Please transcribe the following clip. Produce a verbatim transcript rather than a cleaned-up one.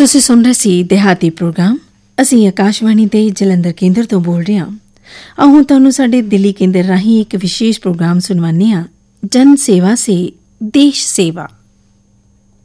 ਤੁਸੀਂ ਸੁਣ ਰਹੇ ਸੀ ਦਿਹਾਤੀ ਪ੍ਰੋਗਰਾਮ। ਅਸੀਂ ਆਕਾਸ਼ਵਾਣੀ ਦੇ ਜਲੰਧਰ ਕੇਂਦਰ ਤੋਂ ਬੋਲ ਰਹੇ ਹਾਂ। ਆਓ ਹੁਣ ਤੁਹਾਨੂੰ ਸਾਡੇ ਦਿੱਲੀ ਕੇਂਦਰ ਰਾਹੀਂ ਇੱਕ ਵਿਸ਼ੇਸ਼ ਪ੍ਰੋਗਰਾਮ ਸੁਣਵਾਉਂਦੇ ਹਾਂ, ਜਨ ਸੇਵਾ ਸੇ ਦੇਸ਼ ਸੇਵਾ।